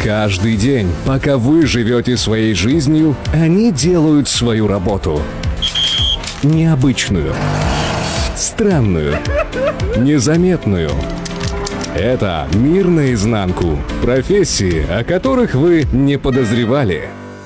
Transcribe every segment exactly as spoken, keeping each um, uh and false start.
Каждый день, пока вы живете своей жизнью, они делают свою работу. Необычную, странную, незаметную. Это «Мир наизнанку». Профессии, о которых вы не подозревали.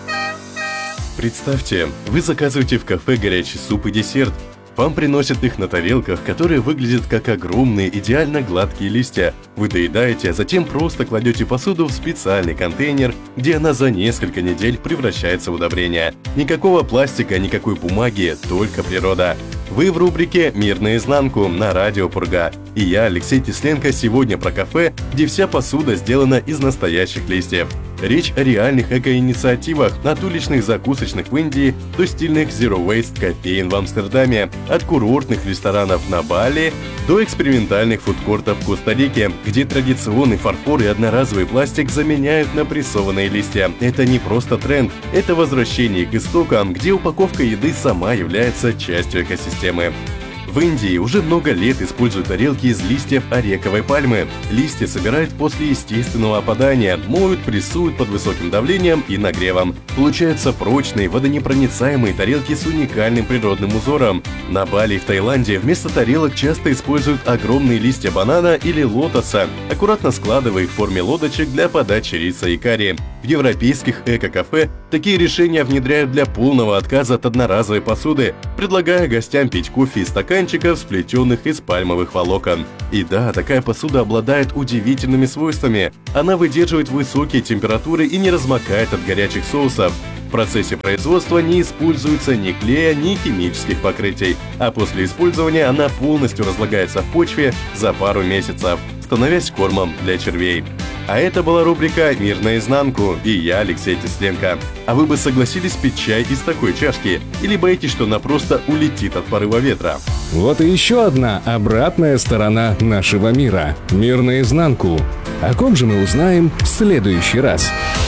Представьте, вы заказываете в кафе горячий суп и десерт. Вам приносят их на тарелках, которые выглядят как огромные, идеально гладкие листья. Вы доедаете, а затем просто кладете посуду в специальный контейнер, где она за несколько недель превращается в удобрение. Никакого пластика, никакой бумаги, только природа. Вы в рубрике «Мир наизнанку» на радио Пурга. И я, Алексей Тесленко, сегодня про кафе, где вся посуда сделана из настоящих листьев. Речь о реальных эко-инициативах, от уличных закусочных в Индии до стильных Zero Waste кофеин в Амстердаме, от курортных ресторанов на Бали до экспериментальных фудкортов в Коста-Рике, где традиционный фарфор и одноразовый пластик заменяют на прессованные листья. Это не просто тренд, это возвращение к истокам, где упаковка еды сама является частью экосистемы. В Индии уже много лет используют тарелки из листьев арековой пальмы. Листья собирают после естественного опадания, моют, прессуют под высоким давлением и нагревом. Получаются прочные, водонепроницаемые тарелки с уникальным природным узором. На Бали и в Таиланде вместо тарелок часто используют огромные листья банана или лотоса, аккуратно складывая их в форме лодочек для подачи риса и карри. В европейских эко-кафе такие решения внедряют для полного отказа от одноразовой посуды, предлагая гостям пить кофе из стаканчиков, сплетенных из пальмовых волокон. И да, такая посуда обладает удивительными свойствами. Она выдерживает высокие температуры и не размокает от горячих соусов. В процессе производства не используется ни клея, ни химических покрытий, а после использования она полностью разлагается в почве за пару месяцев, становясь кормом для червей. А это была рубрика «Мир наизнанку» и я, Алексей Тесленко. А вы бы согласились пить чай из такой чашки? Или боитесь, что она просто улетит от порыва ветра? Вот и еще одна обратная сторона нашего мира. «Мир наизнанку». О ком же мы узнаем в следующий раз?